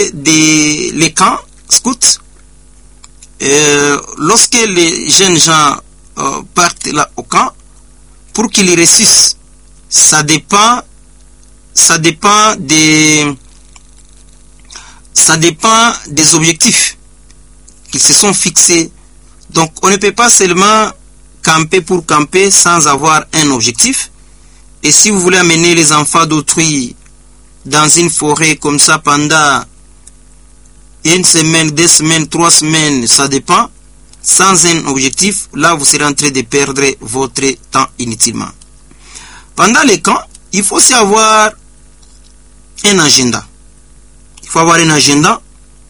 les camps scouts, lorsque les jeunes gens partent là au camp, pour qu'ils réussissent, ça dépend des objectifs qu'ils se sont fixés. Donc on ne peut pas seulement camper pour camper sans avoir un objectif. Et si vous voulez amener les enfants d'autrui dans une forêt comme ça pendant une semaine, 2 semaines, 3 semaines, ça dépend, sans un objectif, là vous serez en train de perdre votre temps inutilement. Pendant les camps, il faut aussi avoir un agenda. Il faut avoir un agenda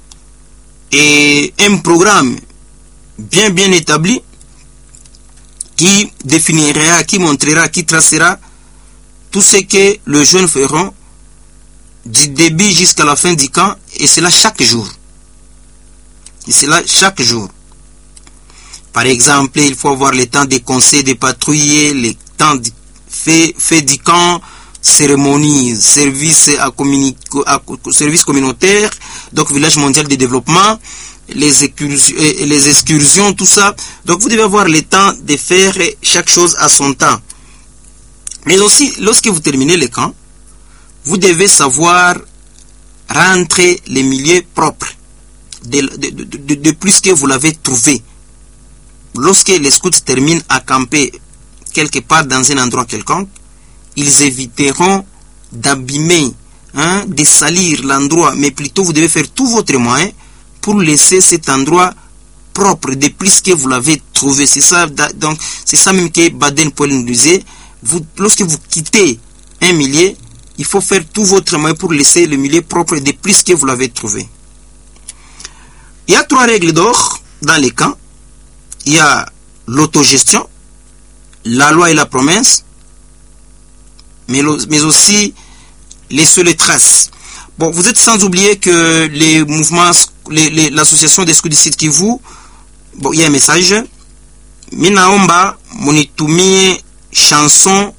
et un programme bien établi qui définira, qui montrera, qui tracera tout ce que les jeunes feront du début jusqu'à la fin du camp, et cela chaque jour. Et cela chaque jour. Par exemple, il faut avoir le temps de conseils, de patrouiller, le temps de fait du camp, cérémonie, service communautaire, donc village mondial de développement, les excursions, tout ça. Donc vous devez avoir le temps de faire chaque chose à son temps. Mais aussi, lorsque vous terminez le camp, vous devez savoir rentrer les milieux propres de plus que vous l'avez trouvé. Lorsque les scouts terminent à camper quelque part dans un endroit quelconque, ils éviteront d'abîmer, de salir l'endroit, mais plutôt vous devez faire tout votre moyen pour laisser cet endroit propre de plus que vous l'avez trouvé. C'est ça, donc c'est ça même que Baden-Powell nous disait. Lorsque vous quittez un milieu, il faut faire tout votre moyen pour laisser le milieu propre de plus que vous l'avez trouvé. Il y a 3 règles d'or dans les camps. Il y a l'autogestion, la loi et la promesse, mais aussi les seules traces. Bon, vous êtes sans oublier que les mouvements, l'association des scouts du Sud Kivu, bon, il y a un message. Minaomba munitumie chanson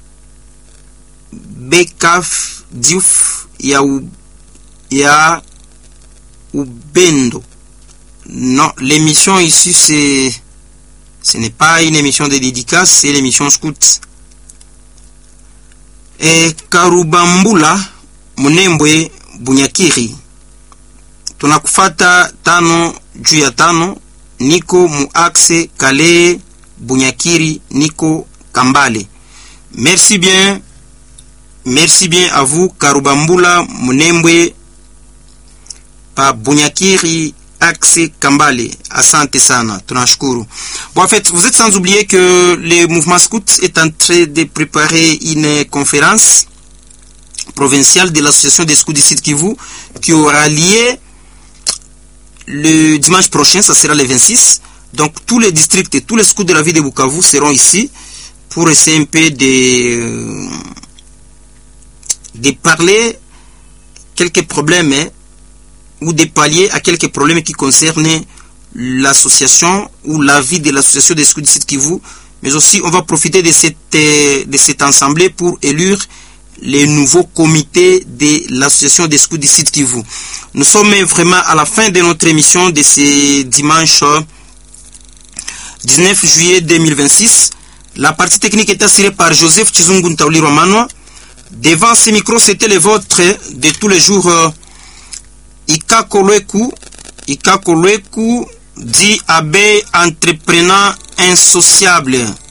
Bekaf Diouf ya Ubendo. Non, l'émission ici ce n'est pas une émission de dédicace, c'est l'émission scout. Et Karubambula Munembwe Bunyakiri. Tunakufata tano juu ya tano, niko muaxe Kale Bunyakiri, niko Kambale. Merci bien à vous Karubambula Munembwe pa Bunyakiri Axe Kambale. Asante sana, tunashukuru. Bon, en fait, vous êtes sans oublier que le mouvement scout est en train de préparer une conférence provinciale de l'association des scouts du Sud Kivu qui aura lieu le dimanche prochain, ça sera le 26. Donc tous les districts et tous les scouts de la ville de Bukavu seront ici pour essayer un peu de parler quelques problèmes ou de pallier à quelques problèmes qui concernent l'association ou la vie de l'association des scouts du Sud Kivu. Mais aussi on va profiter de cette assemblée pour élire les nouveaux comités de l'association des scouts du Sud Kivu. Nous sommes vraiment à la fin de notre émission de ce dimanche 19 juillet 2026. La partie technique est assurée par Joseph Chizungu Ntauli Romano. Devant ce micro, c'était le vôtre de tous les jours. Ika Kolweku dit Abbé entrepreneur insociable.